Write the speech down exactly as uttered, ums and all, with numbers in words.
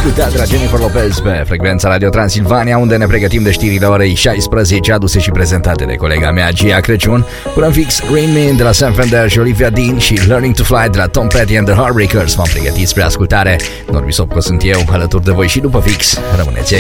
ascultat de la Jennifer Lopez pe frecvența Radio Transilvania, unde ne pregătim de știrile orei șaisprezece, aduse și prezentate de colega mea Gia Crăciun. Până în fix, Rain Man de la Sam Fender și Olivia Dean și Learning to Fly de la Tom Petty and the Heartbreakers. M-am pregătit spre ascultare. Norbi Sopco sunt eu, alături de voi și după fix. Rămâneți